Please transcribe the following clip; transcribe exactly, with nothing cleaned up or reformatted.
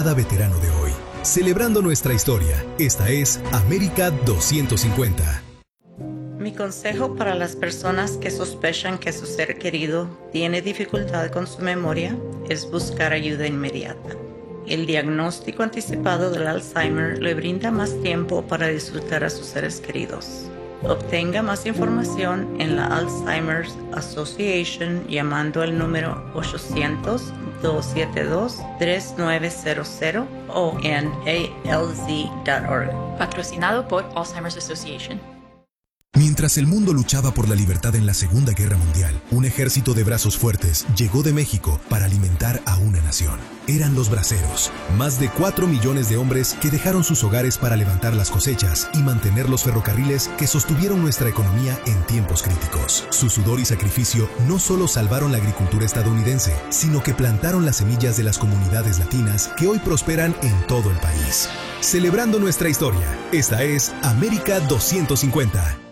cada veterano de hoy. Celebrando nuestra historia, esta es América doscientos cincuenta. Mi consejo para las personas que sospechan que su ser querido tiene dificultad con su memoria es buscar ayuda inmediata. El diagnóstico anticipado del Alzheimer le brinda más tiempo para disfrutar a sus seres queridos. Obtenga más información en la Alzheimer's Association llamando al número ochocientos, dos siete dos, tres nueve cero cero o en A L Z punto org. Patrocinado por Alzheimer's Association. Mientras el mundo luchaba por la libertad en la Segunda Guerra Mundial, un ejército de brazos fuertes llegó de México para alimentar a una nación. Eran los braceros, más de cuatro millones de hombres que dejaron sus hogares para levantar las cosechas y mantener los ferrocarriles que sostuvieron nuestra economía en tiempos críticos. Su sudor y sacrificio no solo salvaron la agricultura estadounidense, sino que plantaron las semillas de las comunidades latinas que hoy prosperan en todo el país. Celebrando nuestra historia, esta es América doscientos cincuenta.